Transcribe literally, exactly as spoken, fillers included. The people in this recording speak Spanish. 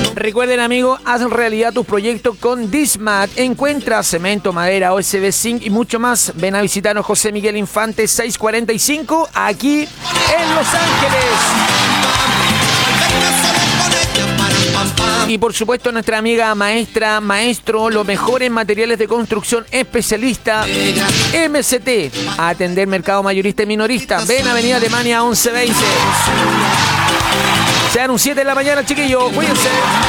Recuerden, amigos, haz realidad tus proyectos con Dismat. Encuentra cemento, madera, O S B, zinc y mucho más. Ven a visitarnos José Miguel Infante seiscientos cuarenta y cinco, aquí en Los Ángeles. Y por supuesto nuestra amiga maestra, maestro, los mejores materiales de construcción especialista M C T. A atender mercado mayorista y minorista. Ven Avenida Alemania once veinte. Sean un siete de la mañana, chiquillos. Cuídense.